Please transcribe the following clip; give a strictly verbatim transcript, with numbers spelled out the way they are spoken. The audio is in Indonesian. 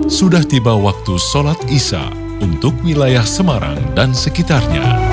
Sudah tiba waktu sholat Isya untuk wilayah Semarang dan sekitarnya.